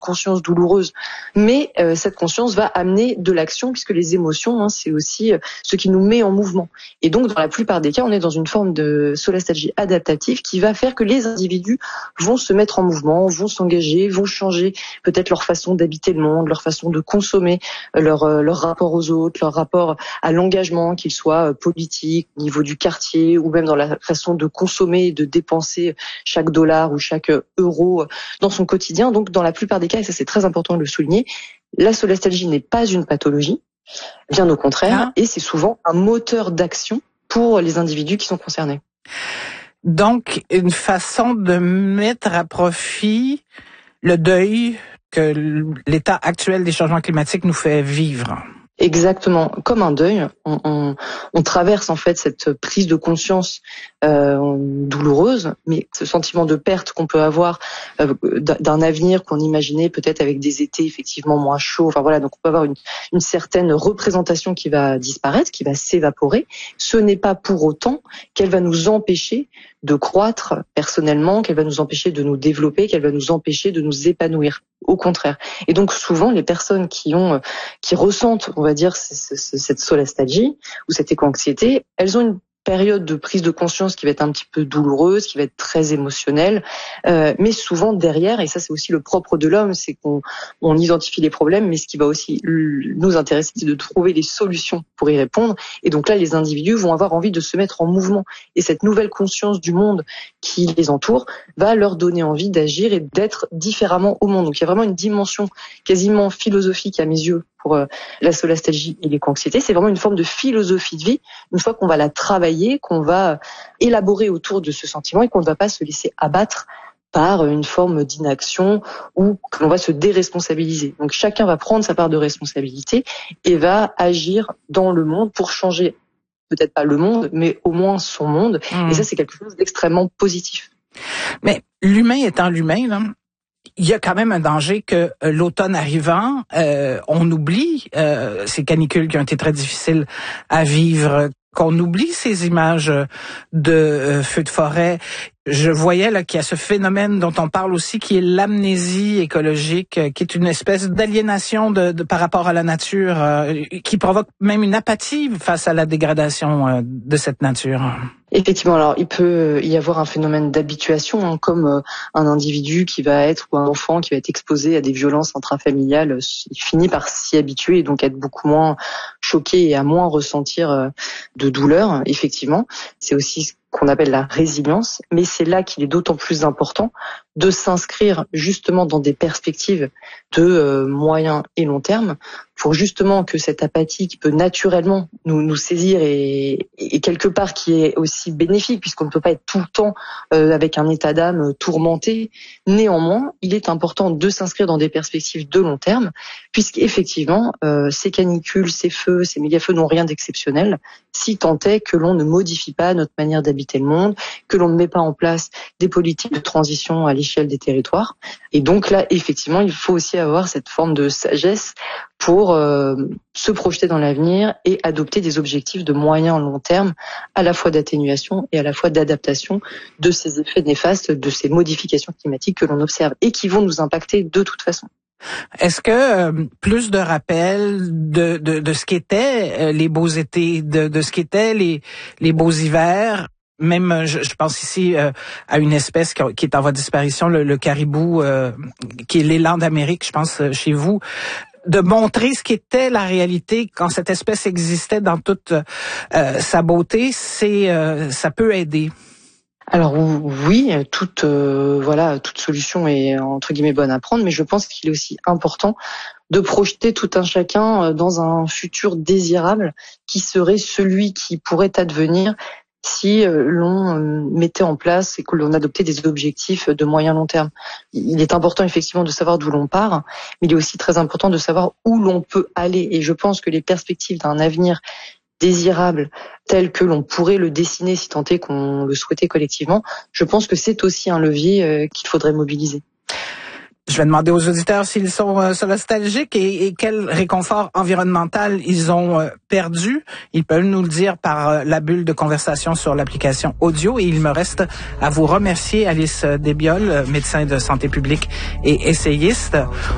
conscience douloureuse. Mais cette conscience va amener de l'action, puisque les émotions, c'est aussi ce qui nous met en mouvement. Et donc, dans la plupart des cas, on est dans une forme de solastalgie adaptative qui va faire que les individus vont se mettre en mouvement, vont s'engager, vont changer peut-être leur façon d'habiter le monde, leur façon de consommer, leur rapport aux autres, leur rapport à l'engagement, qu'il soit politique, au niveau du quartier, ou même dans la façon de consommer et de dépenser chaque dollar ou chaque euro dans son quotidien. Donc, dans la plupart des cas, et ça c'est très important de le souligner, la solastalgie n'est pas une pathologie, bien au contraire, et c'est souvent un moteur d'action pour les individus qui sont concernés. Donc, une façon de mettre à profit le deuil que l'état actuel des changements climatiques nous fait vivre. Exactement, comme un deuil, on traverse en fait cette prise de conscience douloureuse, mais ce sentiment de perte qu'on peut avoir d'un avenir qu'on imaginait peut-être avec des étés effectivement moins chauds. Enfin voilà, donc on peut avoir une certaine représentation qui va disparaître, qui va s'évaporer. Ce n'est pas pour autant qu'elle va nous empêcher de croître personnellement, qu'elle va nous empêcher de nous développer, qu'elle va nous empêcher de nous épanouir. Au contraire. Et donc souvent les personnes qui ressentent, on va dire, cette solastalgie ou cette éco-anxiété, elles ont une période de prise de conscience qui va être un petit peu douloureuse, qui va être très émotionnelle, mais souvent derrière, et ça c'est aussi le propre de l'homme, c'est qu'on identifie les problèmes, mais ce qui va aussi nous intéresser, c'est de trouver les solutions pour y répondre. Et donc là, les individus vont avoir envie de se mettre en mouvement. Et cette nouvelle conscience du monde qui les entoure va leur donner envie d'agir et d'être différemment au monde. Donc il y a vraiment une dimension quasiment philosophique à mes yeux pour la solastalgie et l'éco-anxiété. C'est vraiment une forme de philosophie de vie, une fois qu'on va la travailler, qu'on va élaborer autour de ce sentiment et qu'on ne va pas se laisser abattre par une forme d'inaction ou que l'on va se déresponsabiliser. Donc chacun va prendre sa part de responsabilité et va agir dans le monde pour changer, peut-être pas le monde, mais au moins son monde. Et ça, c'est quelque chose d'extrêmement positif. Mais l'humain étant l'humain, là, il y a quand même un danger que l'automne arrivant, on oublie ces canicules qui ont été très difficiles à vivre, qu'on oublie ces images de feux de forêt. Je voyais là qu'il y a ce phénomène dont on parle aussi, qui est l'amnésie écologique, qui est une espèce d'aliénation par rapport à la nature, qui provoque même une apathie face à la dégradation de cette nature. Effectivement, alors il peut y avoir un phénomène d'habituation, comme un individu qui va être, ou un enfant qui va être exposé à des violences intrafamiliales, il finit par s'y habituer et donc être beaucoup moins choqué et à moins ressentir de douleur. Effectivement, c'est aussi ce qu'on appelle la résilience, mais c'est là qu'il est d'autant plus important de s'inscrire justement dans des perspectives de moyen et long terme pour justement que cette apathie qui peut naturellement nous saisir et quelque part qui est aussi bénéfique puisqu'on ne peut pas être tout le temps avec un état d'âme tourmenté. Néanmoins, il est important de s'inscrire dans des perspectives de long terme puisqu'effectivement, ces canicules, ces feux, ces méga-feux n'ont rien d'exceptionnel si tant est que l'on ne modifie pas notre manière d'habiter le monde, que l'on ne met pas en place des politiques de transition à l'échelle des territoires. Et donc là, effectivement, il faut aussi avoir cette forme de sagesse pour se projeter dans l'avenir et adopter des objectifs de moyen long terme, à la fois d'atténuation et à la fois d'adaptation de ces effets néfastes, de ces modifications climatiques que l'on observe et qui vont nous impacter de toute façon. Est-ce que plus de rappels de ce qu'étaient les beaux étés, de ce qu'étaient les beaux hivers? Même, je pense ici à une espèce qui est en voie de disparition, le caribou, qui est l'élan d'Amérique, je pense, chez vous, de montrer ce qu'était la réalité quand cette espèce existait dans toute sa beauté, ça peut aider. Alors oui, toute solution est entre guillemets bonne à prendre, mais je pense qu'il est aussi important de projeter tout un chacun dans un futur désirable qui serait celui qui pourrait advenir si l'on mettait en place et que l'on adoptait des objectifs de moyen long terme. Il est important effectivement de savoir d'où l'on part, mais il est aussi très important de savoir où l'on peut aller. Et je pense que les perspectives d'un avenir désirable tel que l'on pourrait le dessiner si tant est qu'on le souhaitait collectivement, je pense que c'est aussi un levier qu'il faudrait mobiliser. Je vais demander aux auditeurs s'ils sont solastalgiques et quel réconfort environnemental ils ont perdu. Ils peuvent nous le dire par la bulle de conversation sur l'application audio. Et il me reste à vous remercier, Alice Desbioles, médecin de santé publique et essayiste.